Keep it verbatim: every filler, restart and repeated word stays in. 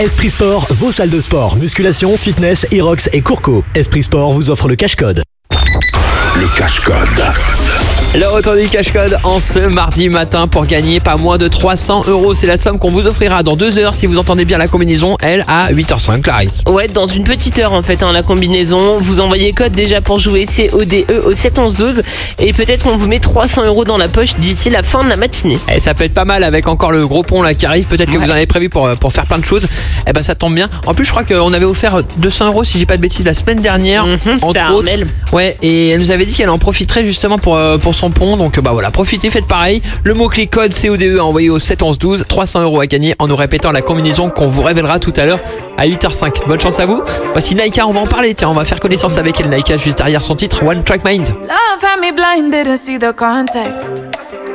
Esprit Sport, vos salles de sport, musculation, fitness, Irox et Courco. Esprit Sport vous offre le cash-code. Le cash-code. Le retour du cash-code en ce mardi matin pour gagner pas moins de trois cents euros. C'est la somme qu'on vous offrira dans deux heures si vous entendez bien la combinaison, elle, à huit heures cinq, Clarisse. Ouais, dans une petite heure en fait, hein, la combinaison. Vous envoyez code déjà pour jouer C O D E au sept onze douze et peut-être qu'on vous met trois cents euros dans la poche d'ici la fin de la matinée. Et ça peut être pas mal avec encore le gros pont là qui arrive. Peut-être que ouais. Vous en avez prévu pour, pour faire plein de choses. Et ben ça tombe bien. En plus, je crois qu'on avait offert deux cents euros si j'ai pas de bêtises la semaine dernière. Mmh, entre autres. Armel. Ouais, et elle nous avait dit qu'elle en profiterait justement pour, pour son pont. Donc bah voilà. Voilà, profitez, faites pareil. Le mot-clé code C O D E envoyé au sept onze douze, trois cents euros à gagner en nous répétant la combinaison qu'on vous révélera tout à l'heure à huit heures cinq. Bonne chance à vous. Voici Naika, on va en parler. Tiens, on va faire connaissance avec elle. Naika juste derrière son titre One Track Mind. Love had me blinded to see the context.